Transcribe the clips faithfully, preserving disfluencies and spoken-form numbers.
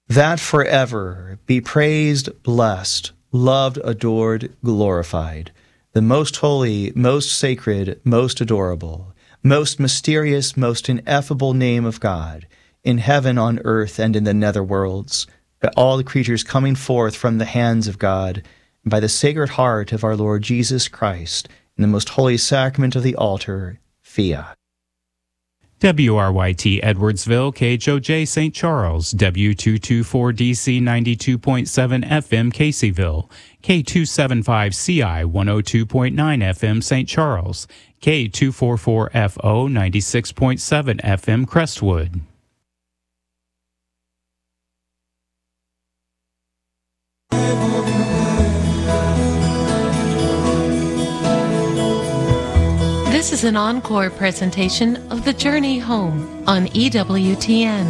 that forever be praised, blessed, loved, adored, glorified, the most holy, most sacred, most adorable, most mysterious, most ineffable name of God, in heaven, on earth, and in the nether worlds, by all the creatures coming forth from the hands of God, and by the Sacred Heart of our Lord Jesus Christ, in the most holy sacrament of the altar, fiat. W R Y T Edwardsville, K H O J Saint Charles, W two twenty-four D C ninety-two point seven F M Caseyville, K two seventy-five C I one oh two point nine F M Saint Charles, K two forty-four F O ninety-six point seven F M Crestwood. This is an encore presentation of The Journey Home on E W T N.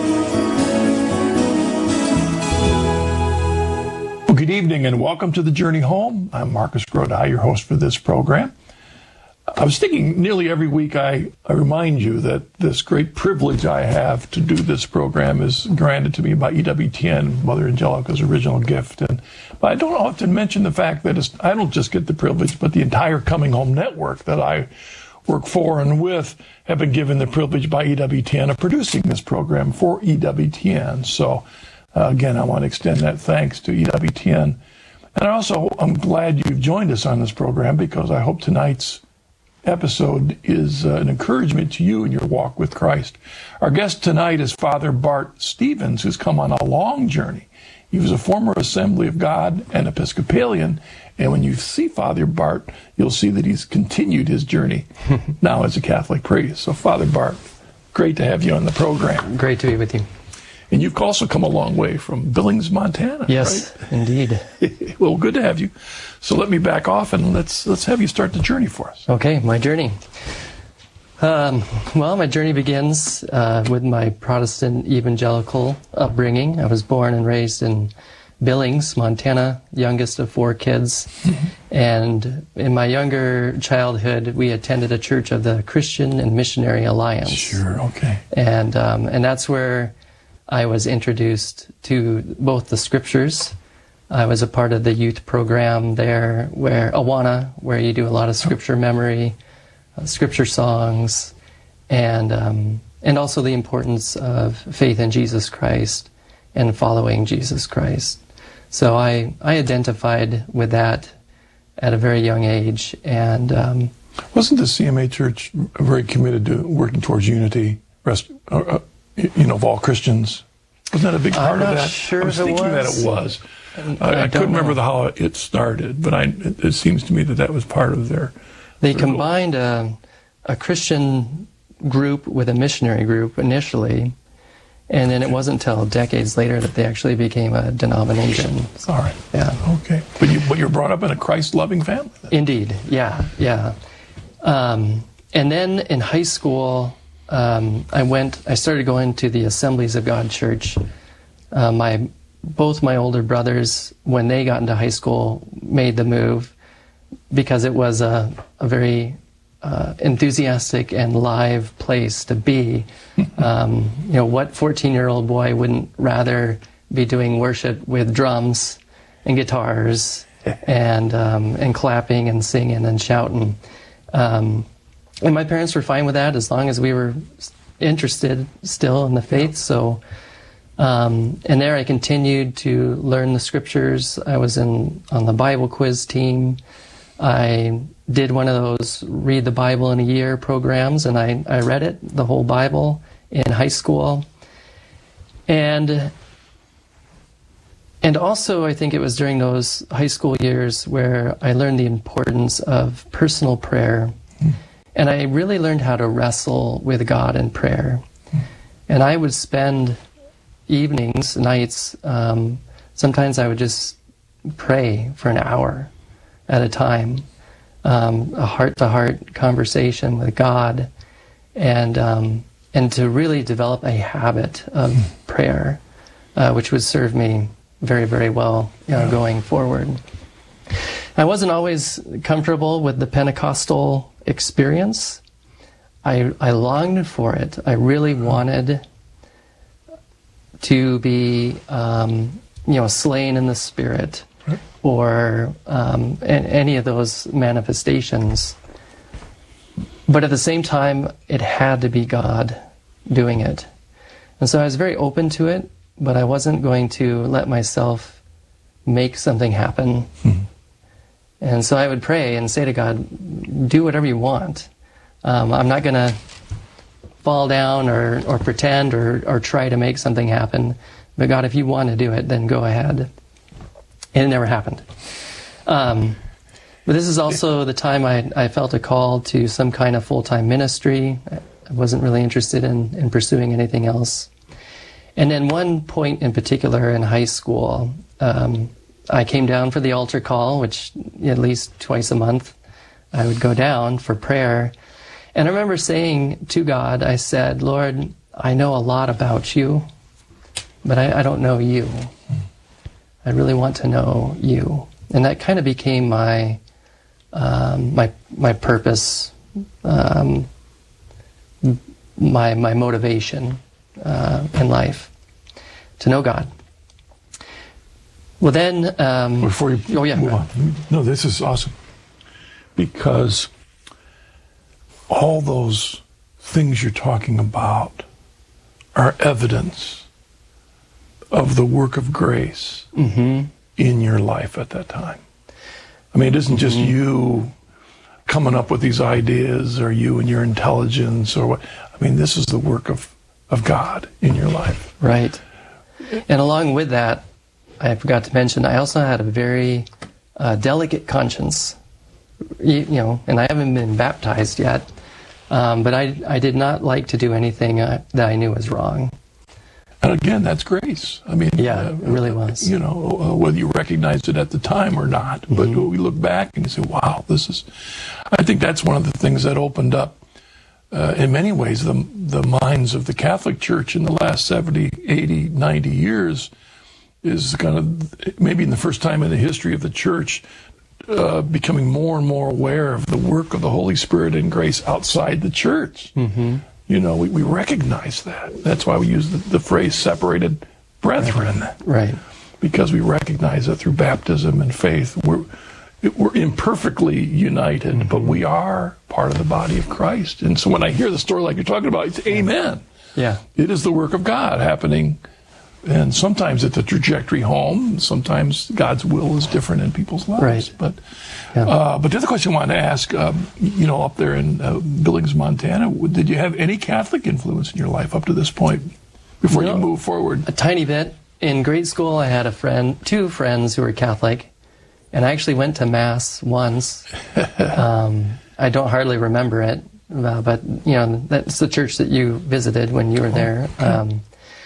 Well, good evening and welcome to The Journey Home. I'm Marcus Grodi, your host for this program. I was thinking nearly every week I, I remind you that this great privilege I have to do this program is granted to me by E W T N, Mother Angelica's original gift. And but I don't often mention the fact that it's, I don't just get the privilege, but the entire Coming Home network that I work for and with have been given the privilege by E W T N of producing this program for E W T N. So uh, again, I want to extend that thanks to E W T N. And I also, I'm glad you've joined us on this program because I hope tonight's episode is uh, an encouragement to you in your walk with Christ. Our guest tonight is Father Bart Stevens, who's come on a long journey. He was a former Assembly of God and Episcopalian, and when you see Father Bart, you'll see that he's continued his journey now as a Catholic priest. So Father Bart, great to have you on the program. Great to be with you. And you've also come a long way from Billings, Montana. Yes, right? Indeed. Well, good to have you. So let me back off and let's let's have you start the journey for us. Okay, my journey. Um, well, my journey begins uh, with my Protestant evangelical upbringing. I was born and raised in Billings, Montana, youngest of four kids. And in my younger childhood, we attended a church of the Christian and Missionary Alliance. Sure, okay. And um, and that's where I was introduced to both the scriptures. I was a part of the youth program there, where Awana, where you do a lot of scripture memory, uh, scripture songs, and um, and also the importance of faith in Jesus Christ and following Jesus Christ. So I I identified with that at a very young age, and um, wasn't the C M A Church very committed to working towards unity, rest, uh, uh, you know, of all Christians? Wasn't that a big part I'm not of that? sure I was if it thinking was. that it was. I, I, I couldn't know. remember the, how it started, but I, it, it seems to me that that was part of their. They their combined a, a Christian group with a missionary group initially, and then it wasn't until decades later that they actually became a denomination. All right. Yeah. Okay. But you but you're brought up in a Christ-loving family. Then. Indeed. Yeah. Yeah. Um, and then in high school, um, I went. I started going to the Assemblies of God Church. Uh, my both my older brothers, when they got into high school, made the move because it was a, a very uh, enthusiastic and live place to be. Um, you know, what fourteen-year-old boy wouldn't rather be doing worship with drums and guitars and um, and clapping and singing and shouting? Um, and my parents were fine with that as long as we were interested still in the faith. So. Um, and there I continued to learn the scriptures. I was in on the Bible quiz team. I did one of those read the Bible in a year programs, and I, I read it, the whole Bible, in high school. And and also I think it was during those high school years where I learned the importance of personal prayer. Mm. And I really learned how to wrestle with God in prayer. Mm. And I would spend evenings, nights, um, sometimes I would just pray for an hour at a time, um, a heart-to-heart conversation with God, and um, and to really develop a habit of mm. prayer, uh, which would serve me very, very well, you know, going forward. I wasn't always comfortable with the Pentecostal experience. I, I longed for it. I really wanted to be, um, you know, slain in the Spirit, right, or um, any of those manifestations. But at the same time, it had to be God doing it. And so I was very open to it, but I wasn't going to let myself make something happen. Mm-hmm. And so I would pray and say to God, do whatever you want. Um, I'm not going to fall down or, or pretend or, or try to make something happen. But God, if you want to do it, then go ahead. And it never happened. Um, but this is also the time I, I felt a call to some kind of full-time ministry. I wasn't really interested in, in pursuing anything else. And then one point in particular in high school, um, I came down for the altar call, which at least twice a month I would go down for prayer. And I remember saying to God, I said, Lord, I know a lot about you, but I, I don't know you. I really want to know you. And that kind of became my um, my my purpose, um, my my motivation uh, in life, to know God. Well, then... Um, Before you oh, yeah, move on. No, this is awesome. Because all those things you're talking about are evidence of the work of grace mm-hmm. in your life at that time. I mean, it isn't just mm-hmm. you coming up with these ideas or you and your intelligence or what. I mean, this is the work of, of God in your life. Right. And along with that, I forgot to mention, I also had a very uh, delicate conscience, you, you know, and I haven't been baptized yet, um, but I, I did not like to do anything uh, that I knew was wrong. And again, that's grace. I mean, yeah, uh, it really was. You know, uh, whether you recognized it at the time or not, mm-hmm. but we look back and you say, wow, this is, I think that's one of the things that opened up, uh, in many ways, the, the minds of the Catholic Church in the last seventy, eighty, ninety years, is kind of maybe in the first time in the history of the church uh, becoming more and more aware of the work of the Holy Spirit and grace outside the church. Mm-hmm. You know, we, we recognize that. That's why we use the, the phrase separated brethren. Right. Because we recognize that through baptism and faith, we're, we're imperfectly united, mm-hmm. but we are part of the body of Christ. And so when I hear the story like you're talking about, it's amen. Yeah. It is the work of God happening. And sometimes it's a trajectory home. Sometimes God's will is different in people's lives. Right. But yeah. uh, but the other question I wanted to ask, um, you know, up there in uh, Billings, Montana, did you have any Catholic influence in your life up to this point before no, you moved forward? A tiny bit. In grade school, I had a friend, two friends who were Catholic, and I actually went to Mass once. um, I don't hardly remember it, uh, but, you know, that's the church that you visited when you were there. Okay. Um,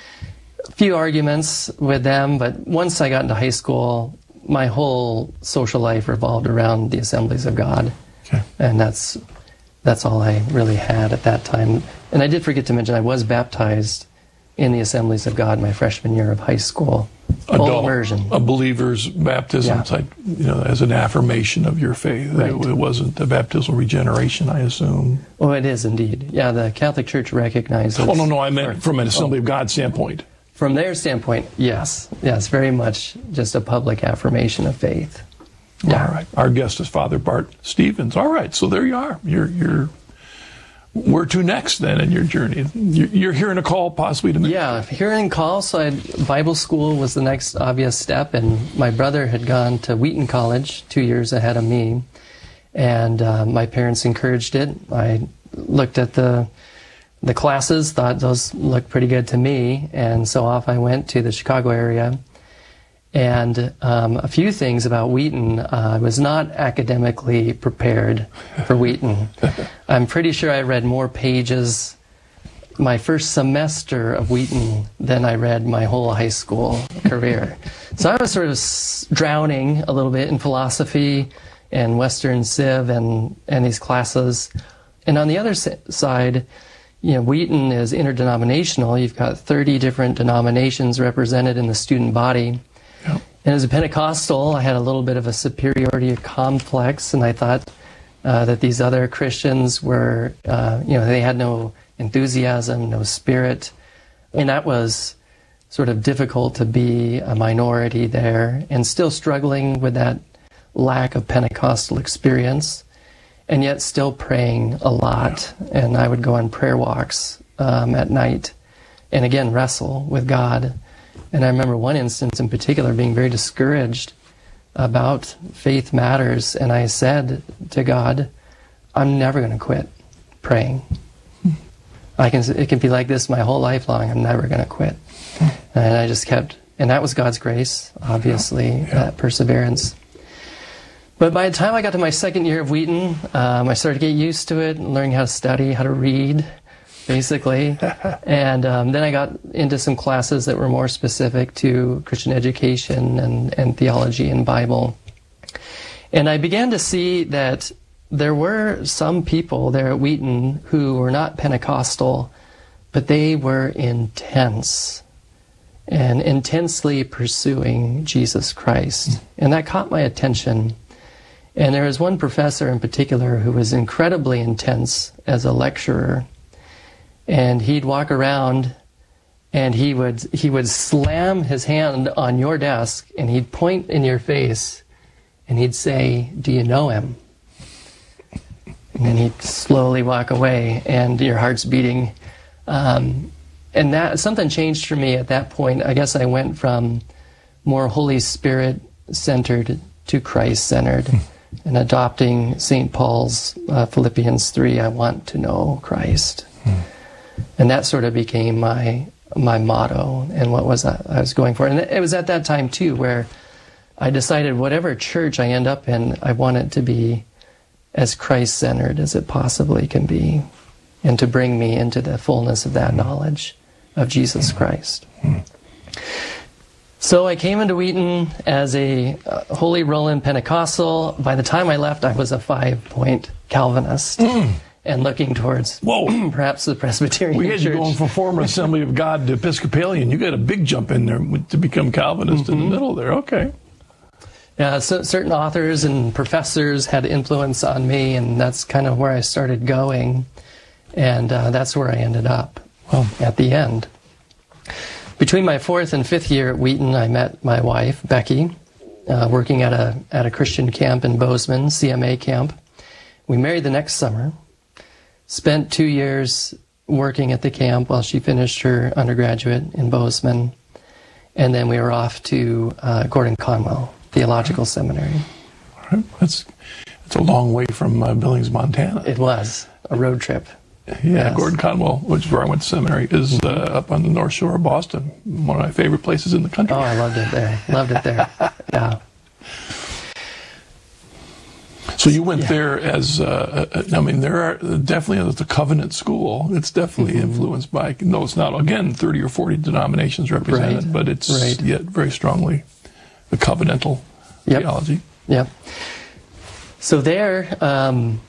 a few arguments with them, but once I got into high school, my whole social life revolved around the Assemblies of God. Okay. And that's that's all I really had at that time. And I did forget to mention I was baptized in the Assemblies of God my freshman year of high school. Full Adult, immersion. A believer's baptism, Yeah. type, you know, as an affirmation of your faith. Right. It, it wasn't a baptismal regeneration, I assume. Oh, it is indeed. Yeah, the Catholic Church recognizes... Oh, no, no, I meant or, from an Assembly oh, of God standpoint. From their standpoint, yes. Yes, very much just a public affirmation of faith. Yeah. All right. Our guest is Father Bart Stevens. All right, so there you are. You're, you're, where to next then in your journey? You're, you're hearing a call possibly to make... Yeah, hearing calls. So I, Bible school was the next obvious step, and my brother had gone to Wheaton College two years ahead of me, and uh, my parents encouraged it. I looked at the the classes, thought those looked pretty good to me, and so off I went to the Chicago area. And um, a few things about Wheaton. Uh, I was not academically prepared for Wheaton. I'm pretty sure I read more pages my first semester of Wheaton than I read my whole high school career. So I was sort of s- drowning a little bit in philosophy and Western Civ and, and these classes. And on the other s- side, you know, Wheaton is interdenominational. You've got thirty different denominations represented in the student body. Yep. And as a Pentecostal, I had a little bit of a superiority complex, and I thought uh, that these other Christians were, uh, you know, they had no enthusiasm, no spirit. And that was sort of difficult to be a minority there, and still struggling with that lack of Pentecostal experience, and yet still praying a lot. And I would go on prayer walks um, at night, and again wrestle with God. And I remember one instance in particular being very discouraged about faith matters, and I said to God, I'm never going to quit praying. I can. It can be like this my whole life long. I'm never going to quit. And I just kept, and that was God's grace, obviously, yeah. Yeah. That perseverance. But by the time I got to my second year of Wheaton, um, I started to get used to it, learning how to study, how to read, basically. And um, then I got into some classes that were more specific to Christian education and, and theology and Bible. And I began to see that there were some people there at Wheaton who were not Pentecostal, but they were intense and intensely pursuing Jesus Christ. And that caught my attention. And there was one professor in particular who was incredibly intense as a lecturer. And he'd walk around and he would he would slam his hand on your desk and he'd point in your face and he'd say, "Do you know him?" And then he'd slowly walk away and your heart's beating. Um, and that something changed for me at that point. I guess I went from more Holy Spirit centered to Christ centered. And adopting Saint Paul's uh, Philippians three, I want to know Christ. Hmm. And that sort of became my my motto and what was I, I was going for. And it was at that time, too, where I decided whatever church I end up in, I want it to be as Christ-centered as it possibly can be, and to bring me into the fullness of that knowledge of Jesus Christ. Hmm. So I came into Wheaton as a uh, Holy Roland Pentecostal. By the time I left, I was a five-point Calvinist mm. and looking towards Whoa. perhaps the Presbyterian we had Church. You going from former Assembly of God to Episcopalian. You got a big jump in there to become Calvinist mm-hmm. in the middle there. Okay. Yeah, so certain authors and professors had influence on me, and that's kind of where I started going. And uh, that's where I ended up well, at the end. Between my fourth and fifth year at Wheaton, I met my wife, Becky, uh, working at a at a Christian camp in Bozeman, C M A camp. We married the next summer, spent two years working at the camp while she finished her undergraduate in Bozeman, and then we were off to uh, Gordon Conwell Theological Seminary. All right. That's, that's a long way from uh, Billings, Montana. It was a road trip. Yeah, yes. Gordon Conwell, which is where I went to seminary, is uh, up on the North Shore of Boston. One of my favorite places in the country. Oh, I loved it there. Loved it there. Yeah. So you went yeah. there as, uh, I mean, there are definitely the Covenant School. It's definitely mm-hmm. influenced by, no, it's not, again, thirty or forty denominations represented, right. but it's right. yet very strongly the covenantal yep. theology. Yep. So there, um,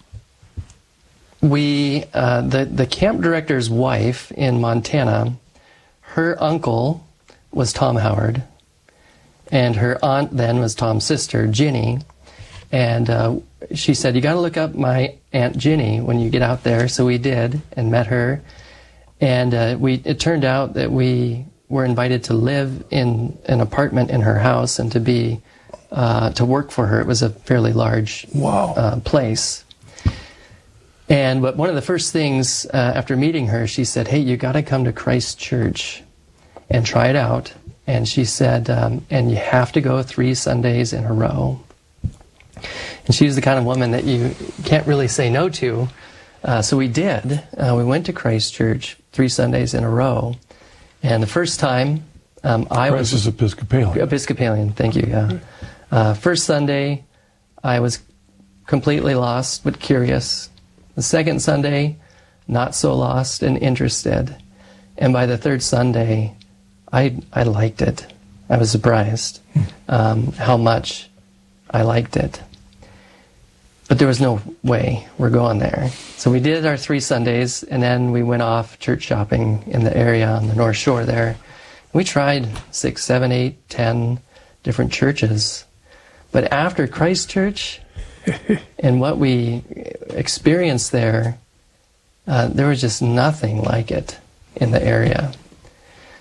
we, uh, the, the camp director's wife in Montana, her uncle was Tom Howard, and her aunt then was Tom's sister, Ginny. And uh, she said, you got to look up my Aunt Ginny when you get out there. So we did and met her. And uh, we it turned out that we were invited to live in an apartment in her house and to be uh, to work for her. It was a fairly large wow. uh, place. And but one of the first things uh, after meeting her, she said, hey, you got to come to Christ Church and try it out. And she said, um, and you have to go three Sundays in a row. And she was the kind of woman that you can't really say no to. Uh, so we did. Uh, we went to Christ Church three Sundays in a row. And the first time, um, I Christ was... is Episcopalian. Episcopalian, thank you, yeah. Uh, first Sunday, I was completely lost but curious. The second Sunday, not so lost and interested. And by the third Sunday, I, I liked it. I was surprised um, how much I liked it. But there was no way we're going there. So we did our three Sundays, and then we went off church shopping in the area on the North Shore there. We tried six, seven, eight, ten different churches. But after Christ Church and what we experienced there, uh, there was just nothing like it in the area.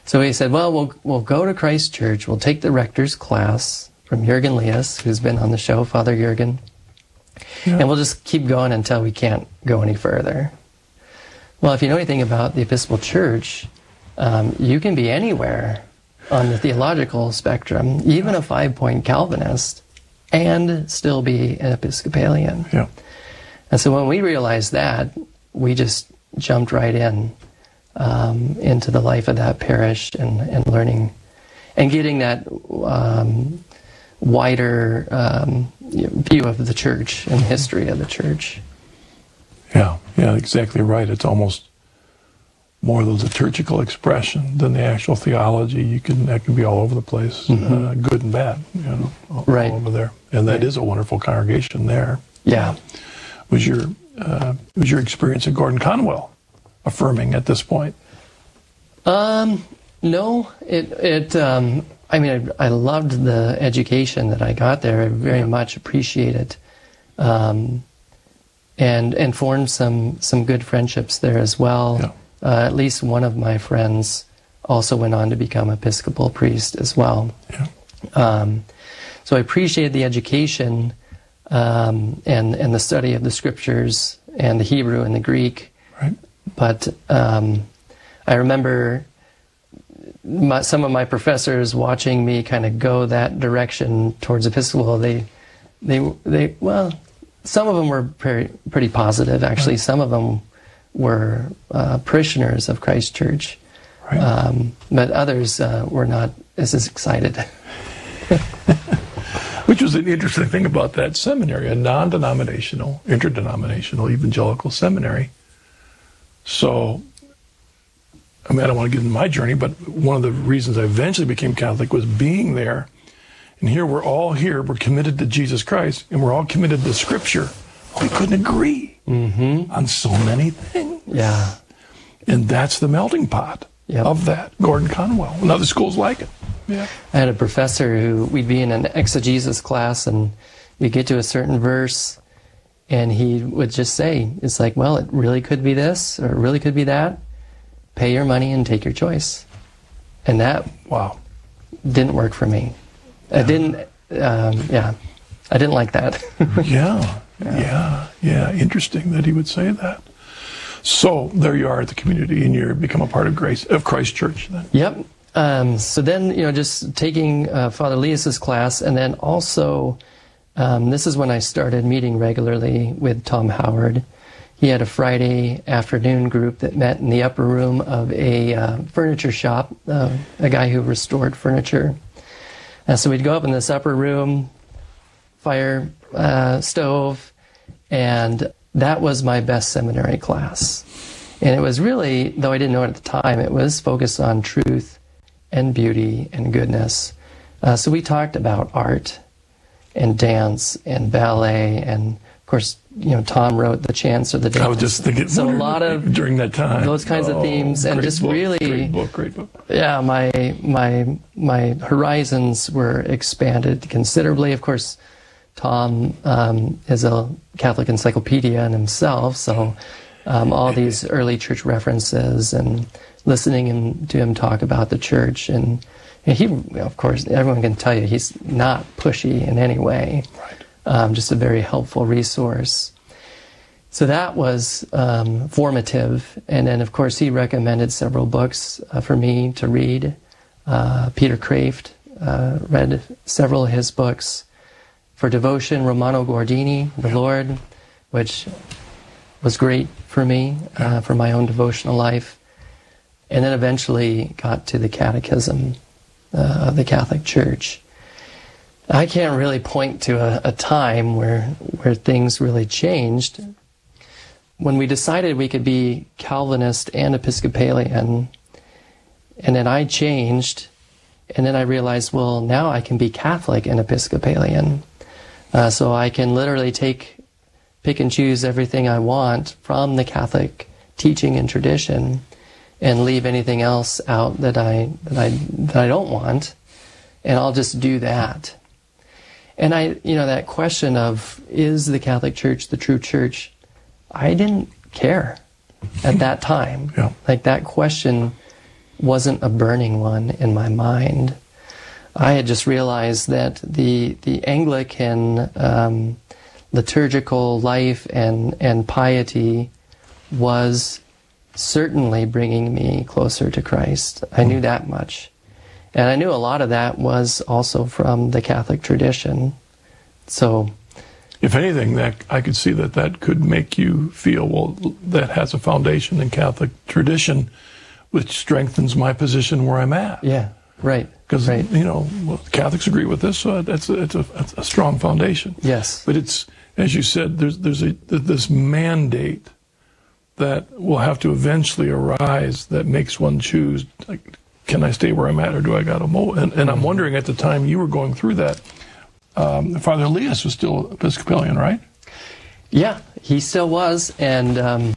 So he said, well, we'll we'll go to Christ Church. We'll take the rector's class from Jürgen Lias, who's been on the show, Father Jürgen. Yeah. And we'll just keep going until we can't go any further. Well, if you know anything about the Episcopal Church, um, you can be anywhere on the theological spectrum, even a five-point Calvinist, and still be an Episcopalian. Yeah. And so when we realized that, we just jumped right in um, into the life of that parish and, and learning and getting that um, wider um, view of the church and the history of the church. Yeah, yeah, exactly right. It's almost more the liturgical expression than the actual theology. You can that can be all over the place, mm-hmm. uh, good and bad, you know, all, right. all over there. And that right. is a wonderful congregation there. Yeah. Was your uh, was your experience at Gordon Conwell affirming at this point? Um, no, it it. Um, I mean, I, I loved the education that I got there. I very yeah. much appreciate it, um, and and formed some some good friendships there as well. Yeah. Uh, at least one of my friends also went on to become Episcopal priest as well. Yeah. Um, so I appreciated the education um, and and the study of the scriptures and the Hebrew and the Greek. Right. But um, I remember my, some of my professors watching me kind of go that direction towards Episcopal. They, they, they. Well, some of them were pretty, pretty positive. Actually, right. Some of them were uh, parishioners of Christ Church, right. um, but others uh, were not as excited. Which was an interesting thing about that seminary, a non-denominational, interdenominational evangelical seminary. So, I mean, I don't want to get into my journey, but one of the reasons I eventually became Catholic was being there. And here we're all here, we're committed to Jesus Christ, and we're all committed to Scripture. We couldn't agree mm-hmm. on so many things. Yeah. And that's the melting pot yep. of that, Gordon Conwell. And other schools like it. Yeah. I had a professor who, we'd be in an exegesis class, and we'd get to a certain verse, and he would just say, it's like, well, it really could be this, or it really could be that. Pay your money and take your choice. And that, wow, didn't work for me. Yeah. I didn't, um, yeah, I didn't like that. yeah, yeah, yeah, yeah. Interesting that he would say that. So there you are at the community, and you become a part of Grace of Christ Church then. Yep. Um, so then, you know, just taking uh, Father Lias's class, and then also, um, this is when I started meeting regularly with Tom Howard. He had a Friday afternoon group that met in the upper room of a uh, furniture shop, uh, a guy who restored furniture. And so we'd go up in this upper room, fire uh, stove, and that was my best seminary class. And it was really, though I didn't know it at the time, it was focused on truth and beauty and goodness. Uh, so we talked about art and dance and ballet, and of course, you know, Tom wrote the chants of the dance. I was just thinking, so a lot of during that time, those kinds oh, of themes, and just book, really, great book, great book. Yeah, my my my horizons were expanded considerably. Of course, Tom um, is a Catholic encyclopedia in himself, so um, all these early church references and listening him, to him talk about the church, and, and he, of course, everyone can tell you he's not pushy in any way. Right. Um, just a very helpful resource. So that was um, formative. And then, of course, he recommended several books uh, for me to read. Uh, Peter Kraft, uh, read several of his books. For devotion, Romano Guardini, The Lord, which was great for me, uh, for my own devotional life. And then eventually got to the Catechism uh, of the Catholic Church. I can't really point to a, a time where where things really changed. When we decided we could be Calvinist and Episcopalian, and then I changed, and then I realized, well, now I can be Catholic and Episcopalian. Uh, so I can literally take, pick and choose everything I want from the Catholic teaching and tradition, and leave anything else out that I that I that I don't want, and I'll just do that. And I, you know, that question of, is the Catholic Church the true church? I didn't care at that time. Yeah. Like, that question wasn't a burning one in my mind. I had just realized that the the Anglican um, liturgical life and, and piety was certainly bringing me closer to Christ. I knew that much. And I knew a lot of that was also from the Catholic tradition. So, if anything, that I could see that that could make you feel, well, that has a foundation in Catholic tradition, which strengthens my position where I'm at. yeah, right. Because, right. you know, well, Catholics agree with this, so that's a, it's a, it's a strong foundation. Yes. But it's, as you said, there's there's a this mandate that will have to eventually arise that makes one choose, like, can I stay where I'm at, or do I got to move? And, and I'm wondering, at the time you were going through that, um, Father Elias was still Episcopalian, right? Yeah, he still was. And um,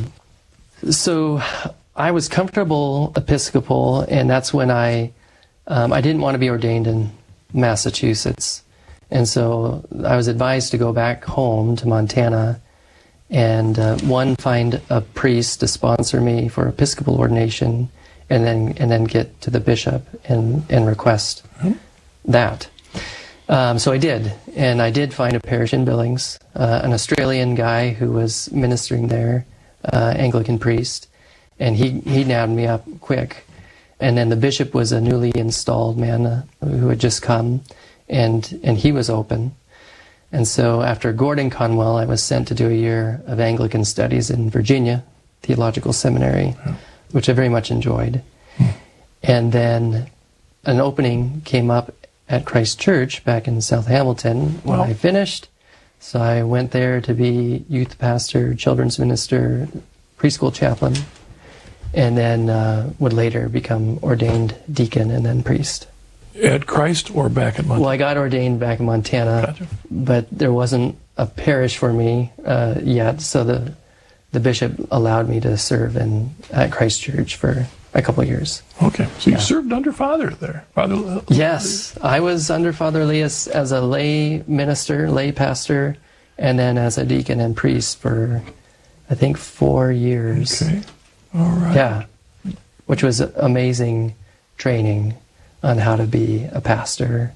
so I was comfortable Episcopal, and that's when I, um, I didn't want to be ordained in Massachusetts. And so I was advised to go back home to Montana and, uh, one, find a priest to sponsor me for Episcopal ordination, and then and then get to the bishop and, and request mm-hmm. that. Um, so I did, and I did find a parish in Billings, uh, an Australian guy who was ministering there, uh, Anglican priest, and he, he nabbed me up quick. And then the bishop was a newly installed man uh, who had just come, and and he was open. And so after Gordon Conwell, I was sent to do a year of Anglican studies in Virginia Theological Seminary, yeah. which I very much enjoyed. Hmm. And then an opening came up at Christ Church back in South Hamilton when well, I finished. So I went there to be youth pastor, children's minister, preschool chaplain, and then uh, would later become ordained deacon and then priest. At Christ or back at Montana? Well, I got ordained back in Montana, Gotcha. but there wasn't a parish for me uh, yet, so the the bishop allowed me to serve in at Christ Church for a couple of years. Okay, so you Yeah. served under Father there. Father. Yes, I was under Father Elias as a lay minister, lay pastor, and then as a deacon and priest for, I think, four years. Okay, all right. Yeah, which was amazing training on how to be a pastor.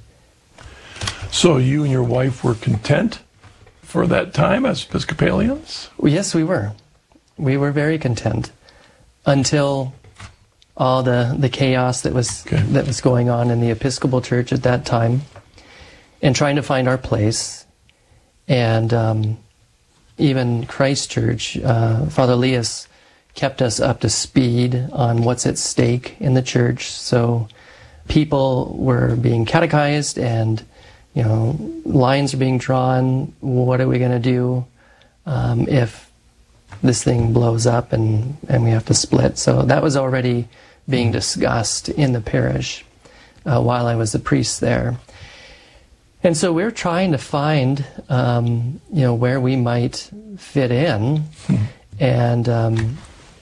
So you and your wife were content for that time as Episcopalians? Well, yes, we were. We were very content until all the, the chaos that was Okay. that was going on in the Episcopal Church at that time, and trying to find our place. And um, even Christ Church, uh, Father Elias kept us up to speed on what's at stake in the church. So people were being catechized, and you know, lines are being drawn. What are we going to do um, if this thing blows up and, and we have to split? So that was already being discussed in the parish uh, while I was the priest there. And so we're trying to find, um, you know, where we might fit in. Hmm. And um,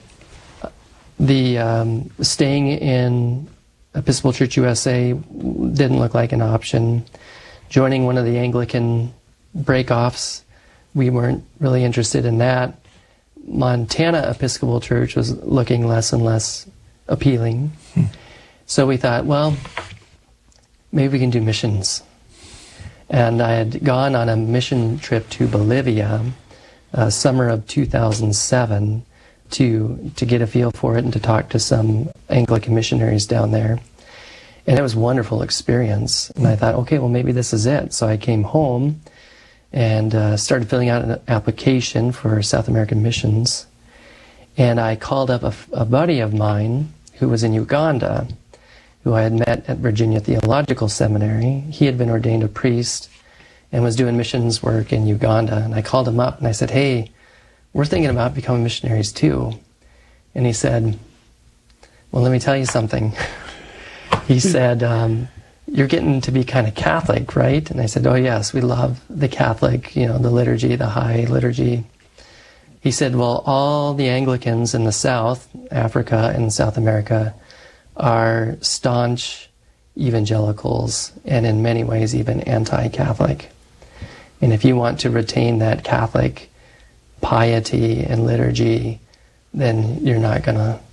the um, staying in Episcopal Church U S A didn't look like an option. Joining one of the Anglican break-offs, we weren't really interested in that. Montana Episcopal Church was looking less and less appealing. Hmm. So we thought, well, maybe we can do missions. And I had gone on a mission trip to Bolivia, uh, summer of two thousand seven, to to get a feel for it and to talk to some Anglican missionaries down there. And it was a wonderful experience. And I thought, okay, well, maybe this is it. So I came home and uh, started filling out an application for South American missions. And I called up a, a buddy of mine who was in Uganda, who I had met at Virginia Theological Seminary. He had been ordained a priest and was doing missions work in Uganda. And I called him up and I said, hey, we're thinking about becoming missionaries too. And he said, well, let me tell you something. He said, um, you're getting to be kind of Catholic, right? And I said, oh yes, we love the Catholic, you know, the liturgy, the high liturgy. He said, well, all the Anglicans in the South, Africa and South America, are staunch evangelicals and in many ways even anti-Catholic. And if you want to retain that Catholic piety and liturgy, then you're not going to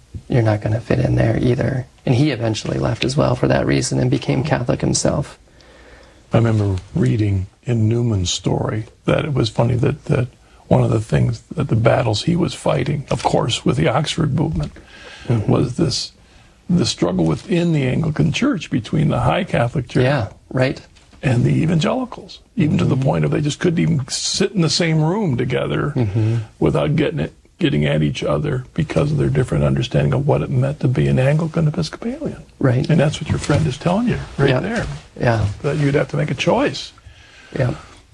you're not going to fit in there either. And he eventually left as well for that reason and became Catholic himself. I remember reading in Newman's story that it was funny that, that one of the things, that the battles he was fighting, of course, with the Oxford movement, mm-hmm. was this the struggle within the Anglican Church between the high Catholic Church yeah, right. and the evangelicals, even mm-hmm. to the point of they just couldn't even sit in the same room together mm-hmm. without getting it, getting at each other because of their different understanding of what it meant to be an Anglican Episcopalian. Right. And that's what your friend is telling you right yep. there. Yeah. That you'd have to make a choice. Yeah.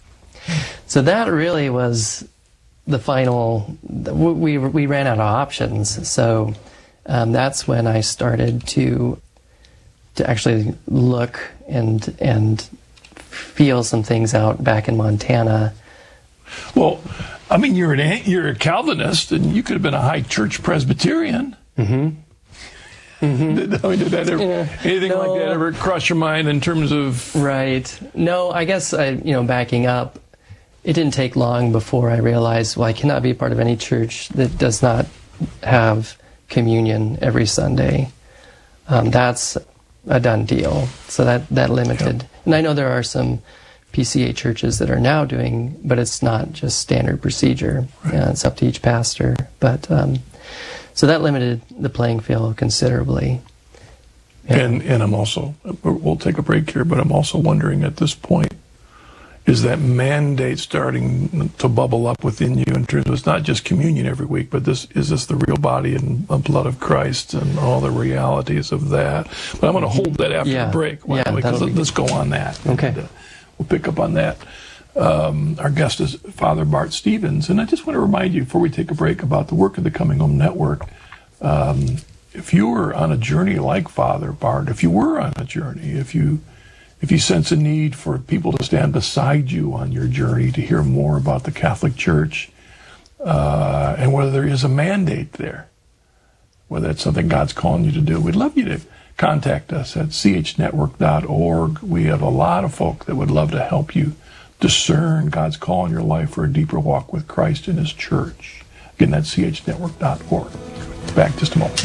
So that really was the final, we, we ran out of options. So um, that's when I started to to actually look and and feel some things out back in Montana. Well, I mean, you're an you're a Calvinist, and you could have been a high church Presbyterian. Mm-hmm. Mm-hmm. Did, I mean, did that ever, yeah. anything no. like that ever cross your mind in terms of? Right. No, I guess I, you know, backing up, it didn't take long before I realized, well, I cannot be a part of any church that does not have communion every Sunday. Um, that's a done deal. So that that limited. Yep. And I know there are some P C A churches that are now doing, but it's not just standard procedure. Right. Yeah, it's up to each pastor. But um, so that limited the playing field considerably. Yeah. And and I'm also, we'll take a break here, but I'm also wondering at this point, is that mandate starting to bubble up within you in terms of it's not just communion every week, but this is this the real body and blood of Christ and all the realities of that. But I'm going to hold that after yeah. the break. Yeah, because let's go on that. Okay. And, uh, we'll pick up on that. Um, our guest is Father Bart Stevens. And I just want to remind you before we take a break about the work of the Coming Home Network. Um, if you were on a journey like Father Bart, if you were on a journey, if you If you sense a need for people to stand beside you on your journey to hear more about the Catholic Church, uh, and whether there is a mandate there, whether it's something God's calling you to do, we'd love you to contact us at c h network dot org. We have a lot of folk that would love to help you discern God's call in your life for a deeper walk with Christ and His Church. Again, that's c h network dot org. Back just a moment.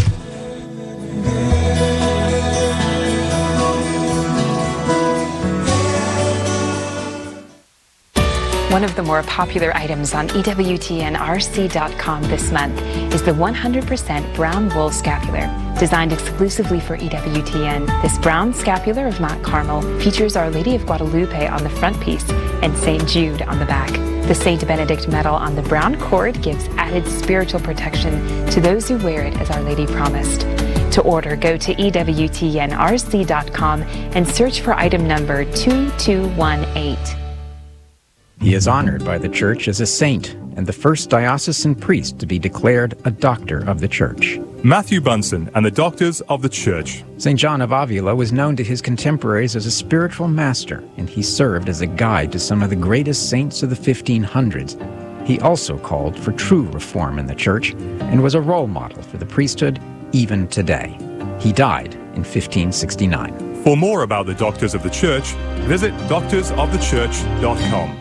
One of the more popular items on E W T N R C dot com this month is the one hundred percent brown wool scapular. Designed exclusively for E W T N, this brown scapular of Mount Carmel features Our Lady of Guadalupe on the front piece and Saint Jude on the back. The Saint Benedict medal on the brown cord gives added spiritual protection to those who wear it as Our Lady promised. To order, go to E W T N R C dot com and search for item number two two one eight. He is honored by the Church as a saint and the first diocesan priest to be declared a doctor of the Church. Matthew Bunsen and the Doctors of the Church. Saint John of Avila was known to his contemporaries as a spiritual master, and he served as a guide to some of the greatest saints of the fifteen hundreds. He also called for true reform in the Church and was a role model for the priesthood even today. He died in fifteen sixty-nine. For more about the Doctors of the Church, visit doctors of the church dot com.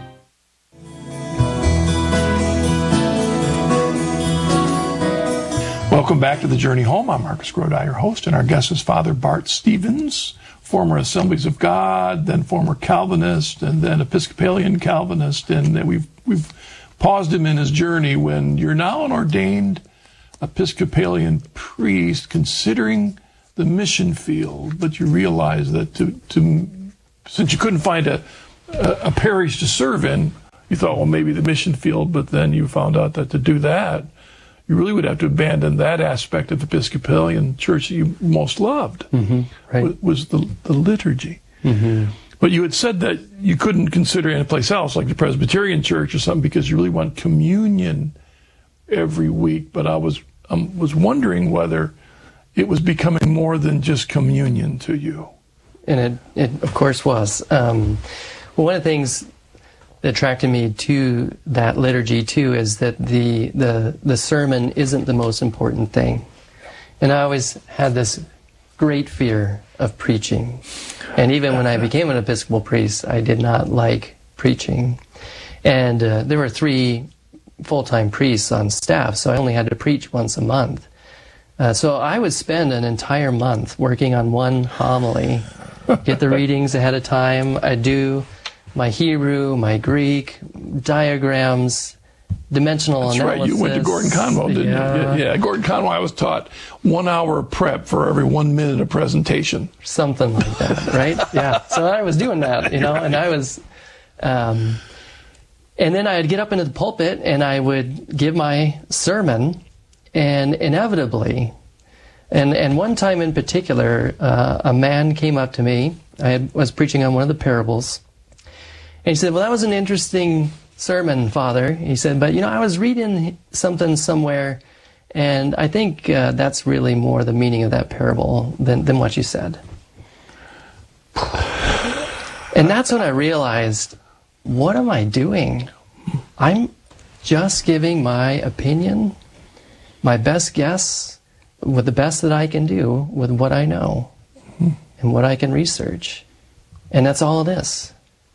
Welcome back to The Journey Home. I'm Marcus Grodi, your host, and our guest is Father Bart Stevens, former Assemblies of God, then former Calvinist, and then Episcopalian Calvinist. And we've we've paused him in his journey when you're now an ordained Episcopalian priest, considering the mission field, but you realize that to, to since you couldn't find a, a, a parish to serve in, you thought, well, maybe the mission field, but then you found out that to do that, you really would have to abandon that aspect of Episcopalian church that you most loved, mm-hmm, right. was the, the liturgy. Mm-hmm. But you had said that you couldn't consider any place else, like the Presbyterian church or something, because you really want communion every week. But I was um, was wondering whether it was becoming more than just communion to you. And it, it of course, was. Um, well, one of the things that attracted me to that liturgy too is that the the the sermon isn't the most important thing, and I always had this great fear of preaching, and even when I became an Episcopal priest, I did not like preaching, and uh, there were three full-time priests on staff, so I only had to preach once a month. Uh, so I would spend an entire month working on one homily, get the readings ahead of time. I'd do my Hebrew, my Greek, diagrams, dimensional That's analysis. right. You went to Gordon Conwell, didn't yeah. you? Yeah, Gordon Conwell, I was taught one hour of prep for every one minute of presentation. Something like that, right? Yeah. So I was doing that, you know, and I was, um, and then I'd get up into the pulpit and I would give my sermon, and inevitably, and, and one time in particular, uh, a man came up to me. I had, was preaching on one of the parables, and he said, "Well, that was an interesting sermon, Father." He said, "But, you know, I was reading something somewhere, and I think uh, that's really more the meaning of that parable than, than what you said." And that's when I realized, what am I doing? I'm just giving my opinion, my best guess, with the best that I can do with what I know and what I can research. And that's all it is.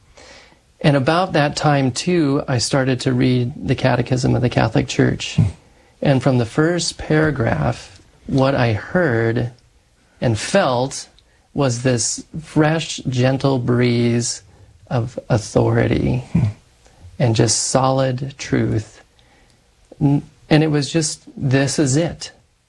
And about that time, too, I started to read the Catechism of the Catholic Church. And from the first paragraph, what I heard and felt was this fresh, gentle breeze of authority and just solid truth. And it was just, this is it.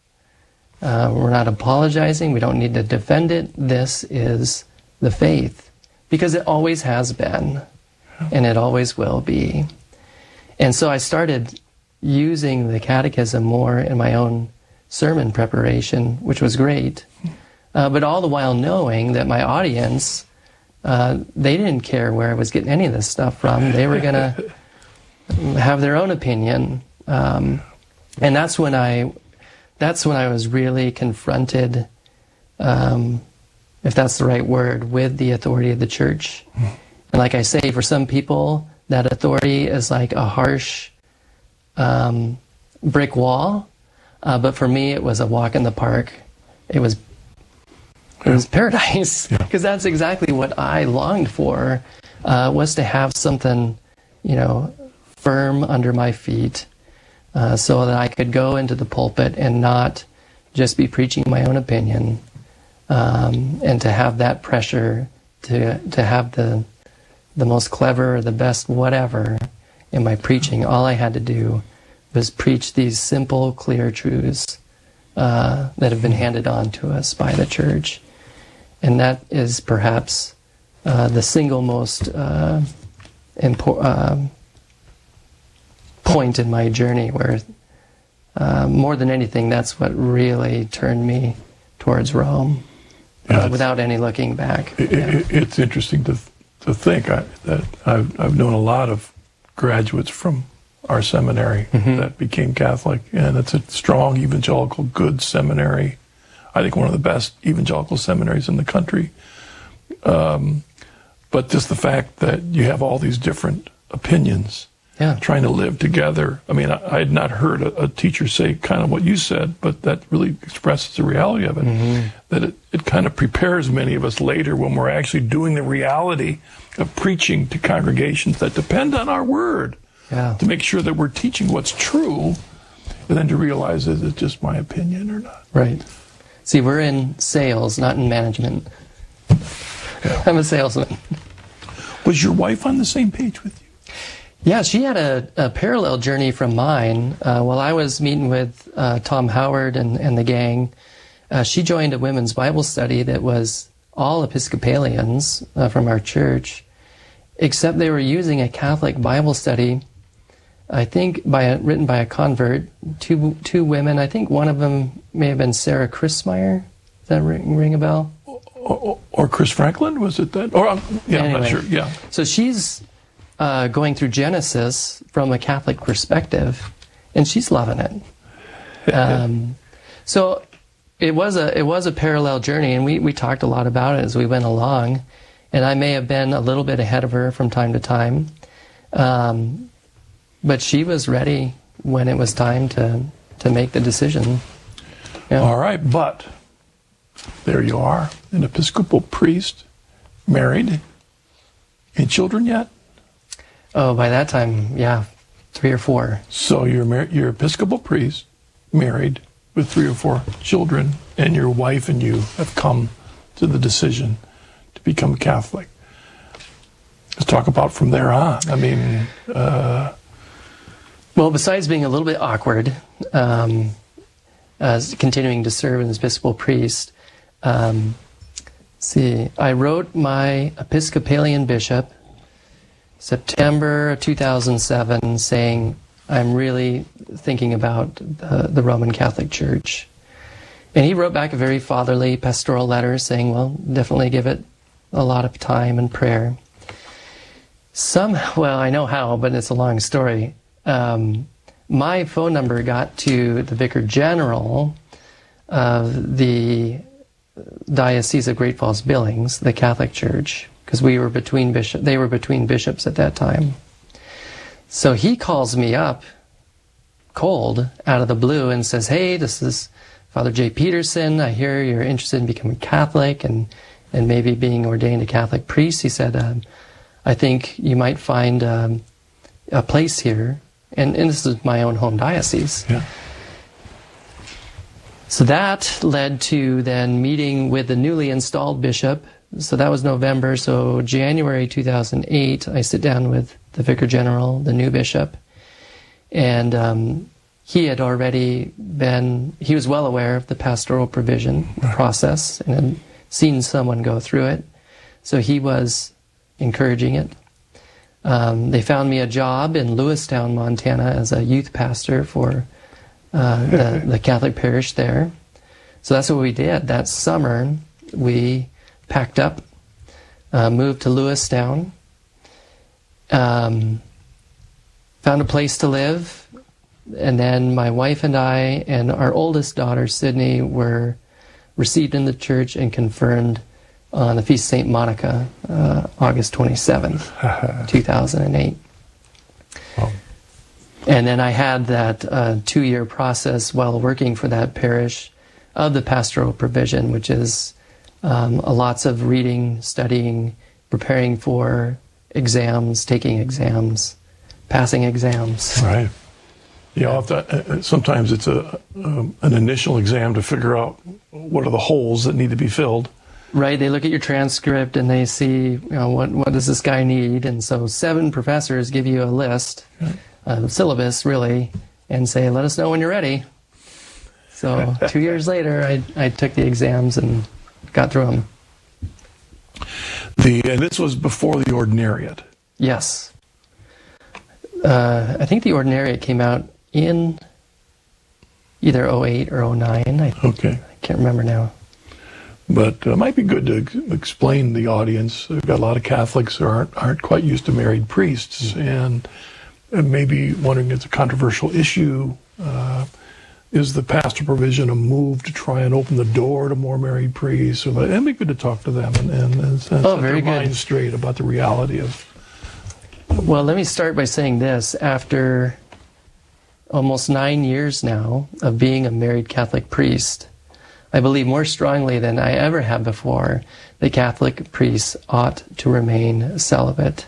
Uh, we're not apologizing. We don't need to defend it. This is the faith. Because it always has been. And it always will be. And so I started using the catechism more in my own sermon preparation, which was great. Uh, but all the while knowing that my audience, uh, they didn't care where I was getting any of this stuff from. They were going to have their own opinion. Um, and that's when I, that's when I was really confronted, um, if that's the right word, with the authority of the church. And like I say, for some people, that authority is like a harsh um, brick wall. Uh, but for me, it was a walk in the park. It was it was paradise, because yeah. That's exactly what I longed for, uh, was to have something, you know, firm under my feet, uh, so that I could go into the pulpit and not just be preaching my own opinion, um, and to have that pressure to to have the the most clever, the best whatever in my preaching. All I had to do was preach these simple, clear truths uh, that have been handed on to us by the church. And that is perhaps uh, the single most uh, impor- uh, point in my journey where, uh, more than anything, that's what really turned me towards Rome, yeah, uh, without any looking back. It, yeah. it, it's interesting to to think I, that I've, I've known a lot of graduates from our seminary mm-hmm. that became Catholic, and it's a strong evangelical, good seminary. I think one of the best evangelical seminaries in the country. Um, but just the fact that you have all these different opinions, yeah. trying to live together. I mean, I, I had not heard a, a teacher say kind of what you said, but that really expresses the reality of it. Mm-hmm. That it, it kind of prepares many of us later when we're actually doing the reality of preaching to congregations that depend on our word, yeah. to make sure that we're teaching what's true, and then to realize is it just my opinion or not. Right. See, we're in sales, not in management. Yeah. I'm a salesman. Was your wife on the same page with you? Yeah, she had a, a parallel journey from mine. Uh, while I was meeting with uh, Tom Howard and, and the gang, uh, she joined a women's Bible study that was all Episcopalians uh, from our church, except they were using a Catholic Bible study, I think by a, written by a convert, two two women. I think one of them may have been Sarah Christmeyer. Does that ring, ring a bell? Or, or Chris Franklin, was it that? Or, yeah, anyway, I'm not sure, yeah. So she's uh, going through Genesis from a Catholic perspective, and she's loving it. Um, so it was a it was a parallel journey, and we, we talked a lot about it as we went along, and I may have been a little bit ahead of her from time to time, um, but she was ready when it was time to, to make the decision. Yeah. All right, but there you are, an Episcopal priest, married, and children yet? Oh, by that time, yeah, three or four. So you're mar- you're Episcopal priest, married, with three or four children, and your wife and you have come to the decision to become Catholic. Let's talk about from there on. I mean, uh, well, besides being a little bit awkward, um, as continuing to serve as Episcopal priest, um, see, I wrote my Episcopalian bishop September two thousand seven, saying I'm really thinking about the, the Roman Catholic Church. And he wrote back a very fatherly pastoral letter saying, well, definitely give it a lot of time and prayer. Some, well, I know how, but it's a long story. Um, my phone number got to the Vicar General of the Diocese of Great Falls Billings, the Catholic Church, because we were between bishop, they were between bishops at that time. So he calls me up cold out of the blue and says, hey, this is Father Jay Peterson. I hear you're interested in becoming Catholic and, and maybe being ordained a Catholic priest. He said, um, I think you might find um, a place here. And, and this is my own home diocese. Yeah. So that led to then meeting with the newly installed bishop. So that was November. So January two thousand eight, I sit down with the Vicar General, the new bishop. And um, he had already been, he was well aware of the pastoral provision process and had seen someone go through it. So he was encouraging it. Um, they found me a job in Lewistown, Montana as a youth pastor for uh, the, the Catholic parish there. So that's what we did. That summer, we packed up, uh, moved to Lewistown, um, found a place to live, and then my wife and I and our oldest daughter, Sydney, were received in the church and confirmed on the Feast of Saint Monica, uh, August twenty-seventh, two thousand eight. Wow. And then I had that uh, two-year process while working for that parish of the pastoral provision, which is um, lots of reading, studying, preparing for exams, taking exams, passing exams. Right. You know, to, uh, sometimes it's a um, an initial exam to figure out what are the holes that need to be filled. Right, they look at your transcript and they see, you know, what what does this guy need, and so seven professors give you a list, a syllabus really, and say, let us know when you're ready. So two years later, I I took the exams and got through them. The and this was before the ordinariate. Yes, uh, I think the ordinariate came out in either oh eight or oh nine. I, okay, I can't remember now. But it uh, might be good to ex- explain to the audience. We've got a lot of Catholics who aren't, aren't quite used to married priests, mm-hmm. and, and maybe wondering if it's a controversial issue. Uh, is the pastoral provision a move to try and open the door to more married priests? Or like, it'd be good to talk to them and, and, and, and set oh, their very minds good. straight about the reality of. Well, let me start by saying this. After almost nine years now of being a married Catholic priest, I believe more strongly than I ever have before that Catholic priests ought to remain celibate.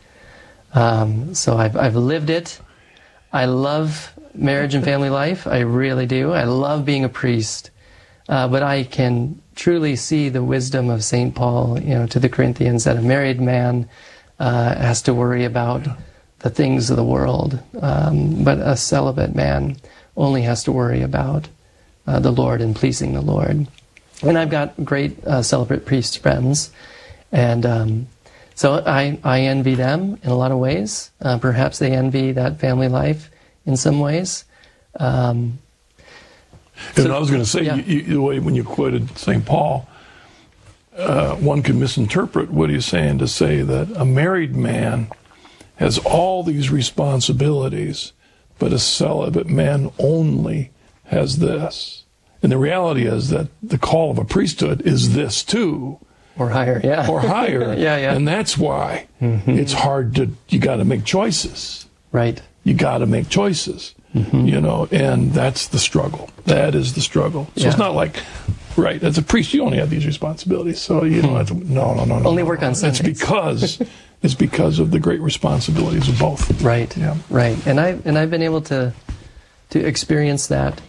Um, so I've, I've lived it. I love marriage and family life. I really do. I love being a priest. Uh, but I can truly see the wisdom of Saint Paul, you know, to the Corinthians, that a married man uh, has to worry about the things of the world, um, but a celibate man only has to worry about Uh, the Lord and pleasing the Lord. And I've got great uh, celibate priest friends, and um, so I, I envy them in a lot of ways. Uh, perhaps they envy that family life in some ways. Um, and so, I was going to say, yeah. you, you, the way when you quoted Saint Paul, uh, one could misinterpret what he's saying to say that a married man has all these responsibilities, but a celibate man only has this. And the reality is that the call of a priesthood is this too. Or higher, yeah. Or higher. yeah, yeah. And that's why mm-hmm. it's hard to, you got to make choices. Right. You got to make choices, mm-hmm. you know, and that's the struggle. That is the struggle. So yeah. It's not like, right, as a priest, you only have these responsibilities. So you don't have to, no, no, no, no. Only no, work no. on Sundays. It's because, it's because of the great responsibilities of both. Right, yeah. right. And, I, and I've been able to, to experience that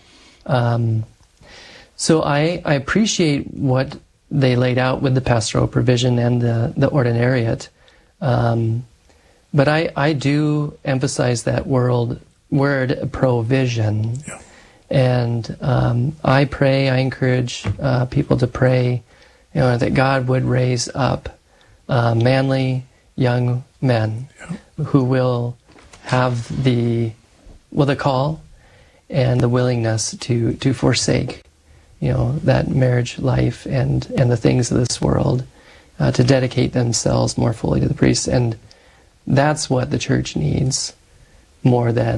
Um, so I, I appreciate what they laid out with the pastoral provision and the, the ordinariate. Um, but I, I do emphasize that word, word provision. Yeah. And um, I pray, I encourage uh, people to pray, you know, that God would raise up uh, manly young men Yeah. who will have the, well, the call and the willingness to, to forsake, you know, that marriage life and, and the things of this world, uh, to dedicate themselves more fully to the priest. And that's what the church needs more than